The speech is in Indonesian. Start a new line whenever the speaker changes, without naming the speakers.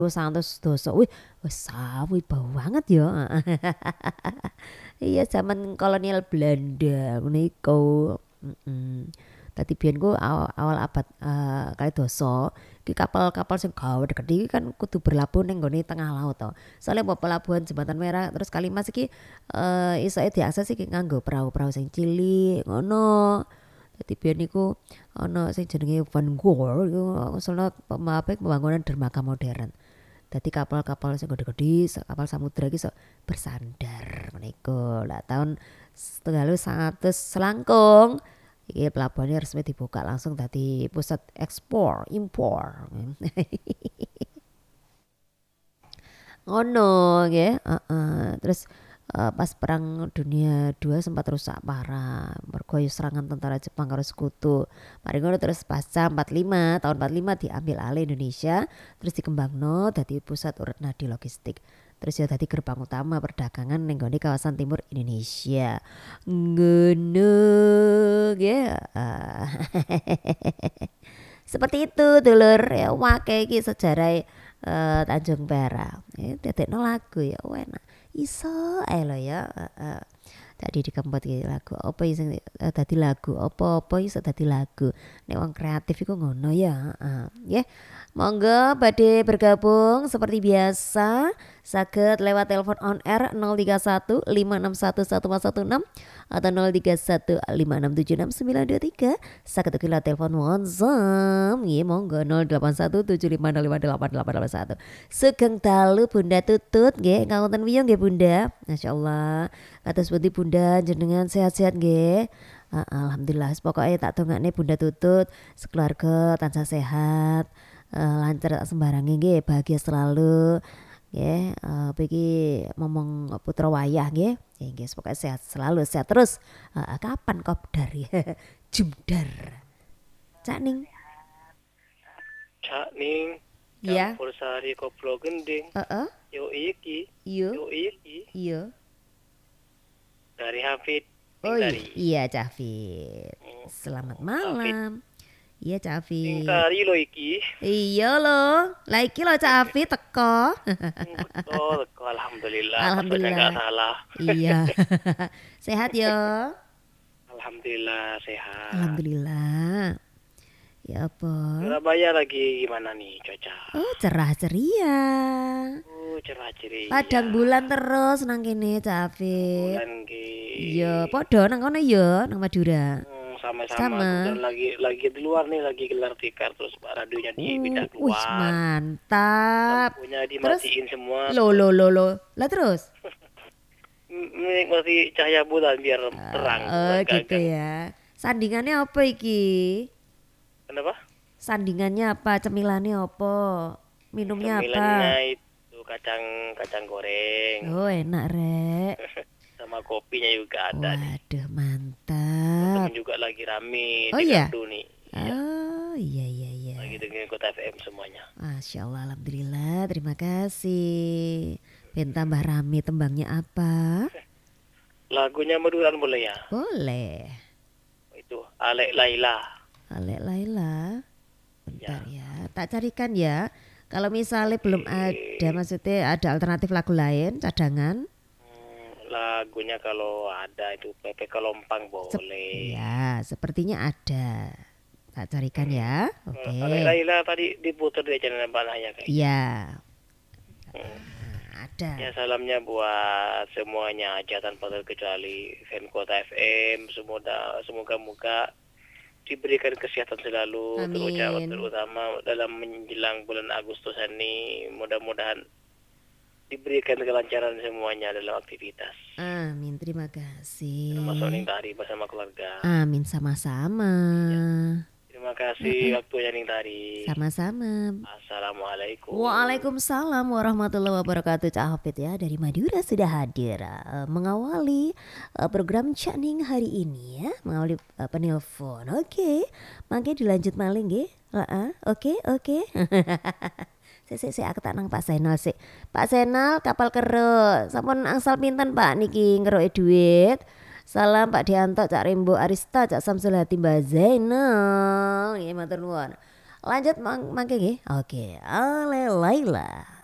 100 doso. Wih, wis sawi bau banget ya. Iya zaman kolonial Belanda niku. Mm-mm. Tadi biyen ku awal abad kali doso ki kapal-kapal sing gede iki kan kudu berlabuh ning nggone tengah laut to. Soalnya mau pelabuhan Jembatan Merah terus Kalimas iki isoke diakses iki nganggo perahu-perahu sing cilik ngono. Dadi biyen niku ana sing jenenge Van Gogh iku ngusulno pembangunan dermaga modern. Dadi kapal-kapal sing gede-gede, kapal samudra iki iso bersandar meniku. Lah tahun setunggal 100 selangkung iki pelabuhannya resmi dibuka langsung dadi pusat ekspor impor. Ngono nggih, Terus pas perang dunia 2 sempat rusak parah mergo serangan tentara Jepang karo sekutu. Mari ngono terus pasca 45 tahun 45 diambil alih Indonesia terus dikembangno dadi pusat urut nadi logistik. Terus ya tadi gerbang utama perdagangan ning nggone kawasan timur Indonesia. Ngono ya. Seperti itu dulur ya wake iki sejarah Tanjung Perak. Dadekno lagu ya enak. Iso ae lho ya. Tadi dikempot iki lagu apa sing dadi lagu apa-apa iso dadi lagu. Nek wong kreatif iku ngono ya. Nggih. Monggo badhe bergabung seperti biasa saged lewat telepon on air 031 561 1416 atau 031 5676923 saged ugi lewat telepon WhatsApp nggih monggo 081750588881 sugeng dalu Bunda Tutut nggih ngapunten wiyung nggih Bunda masyaallah kados pundi Bunda jenengan sehat-sehat nggih. Alhamdulillah pokoknya tak dongakne Bunda Tutut sekeluarga tansah sehat lancar tak sembarange nggih bahagia selalu nggih iki momong putra wayah nggih nggih pokoknya sehat selalu sehat terus kapan kopdar ya jumdar Cak Ning ya
campur sari koplo gending yo iki
iya
dari Hafid
oh
dari
iya Cak Fit selamat malam iya Cak Afif.
Dari lo iki.
Iya lo, lah iki lo Cak Afif teko.
Betul, alhamdulillah.
Alhamdulillah.
Nggak salah.
Iya. Sehat yo.
Alhamdulillah sehat.
Alhamdulillah. Ya apa?
Surabaya lagi gimana nih cuaca?
Oh cerah ceria.
Cerah ceria.
Padang bulan terus nang kene Cak Afif.
Bulan ki.
Iya, podo nang kono yo, nang Madura.
Sama-sama. Lagi di luar nih lagi gelar tikar terus radionya dipindah keluar.
Wih mantap.
Lampunya dimatiin semua.
Lo. Lah terus?
Menikmati cahaya bulan biar terang.
Gitu ya. Sandingannya apa iki?
Kenapa?
Sandingannya apa? Cemilannya apa? Minumnya apa?
Cemilannya itu kacang goreng.
Oh enak rek.
Sama kopinya juga ada.
Waduh mantap.
Temen juga lagi rame
oh
di
iya?
Gardu nih.
Oh iya.
Lagi dengerin Kota FM semuanya.
Masya Allah alhamdulillah terima kasih. Ben tambah rame tembangnya apa?
Lagunya Maduran boleh ya?
Boleh.
Itu Alek Laila.
Alek Laila. Bentar ya. Tak carikan ya. Kalau misalnya belum ada maksudnya ada alternatif lagu lain cadangan.
Lagunya kalau ada itu Pepe Kelompang boleh.
Ya, sepertinya ada. Tak carikan ya. Oke.
Laila tadi diputar di channel Balaya kayak.
Iya. Ada.
Ya salamnya buat semuanya aja tanpa terkecuali fan Kota FM. Semoga diberikan kesehatan selalu terutama dalam menjelang bulan Agustus ini mudah-mudahan diberikan kelancaran semuanya dalam aktivitas.
Amin, terima kasih.
Termasuk Ning Tari bersama keluarga.
Amin sama-sama.
Ya. Terima kasih waktunya Ning Tari.
Sama-sama.
Assalamualaikum.
Waalaikumsalam warahmatullahi wabarakatuh. Cak Hafid ya dari Madura sudah hadir mengawali program Cak Ning hari ini ya, mengawali penelpon. Oke. Mangke dilanjut maling nggih. Oke. Saya aku tak nang Pak Senal sih. Pak Senal kapal keruk. Sampun angsal pinten Pak niki ngeroke duit. Salam Pak Dianto, Cak Rembo Arista, Cak Samsul Hati Mbak Zainal. Nggih matur nuwun. Lanjut mangke nggih. Oke, oleh Laila.